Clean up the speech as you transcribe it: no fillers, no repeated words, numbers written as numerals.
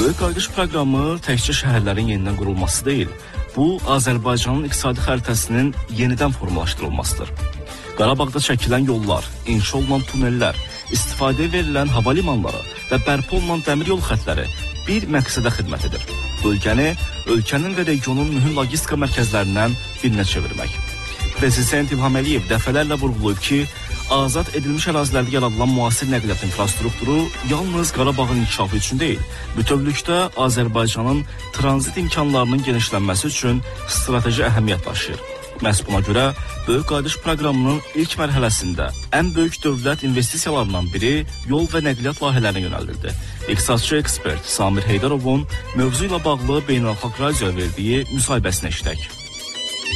Böyük qayıdış proqramı təkcə şəhərlərin yenidən qurulması deyil, bu Azərbaycanın iqtisadi xəritəsinin yenidən formalaşdırılmasıdır. Qarabağda çəkilən yollar, inşa olunan tunellər, istifadəyə verilən hava limanları və bərpa olunan dəmir yol xətləri bir məqsədə xidmət edir. Bölgəni, ölkənin və regionun mühüm logistika mərkəzlərindən birinə çevirmək. Prezident İlham Əliyev dəfələrlə vurğulayıb ki, azad edilmiş ərazilərdə yaradılan müasir nəqliyyat infrastrukturu yalnız Qarabağın inkişafı üçün deyil, bütövlükdə Azərbaycanın tranzit imkanlarının genişlənməsi üçün strateji əhəmiyyət daşıyır. Məhz buna görə Böyük Qayıdış proqramının ilk mərhələsində ən böyük dövlət investisiyalarından biri yol və nəqliyyat layihələrinə yönəldildi. İqtisadçı ekspert Samir Heydarovun mövzu ilə bağlı Beynəlxalq Radioya verdiyi müsahibəsini eşidək.